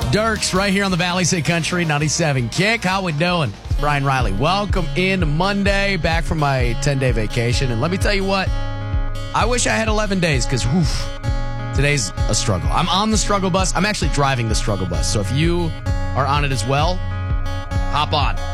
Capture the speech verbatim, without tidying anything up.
Dirks right here on the Valley State Country ninety-seven Kick. How we doing? Brian Riley. Welcome in Monday, back from my ten-day vacation. And let me tell you what, I wish I had eleven days because today's a struggle. I'm on the struggle bus. I'm actually driving the struggle bus. So if you are on it as well, hop on.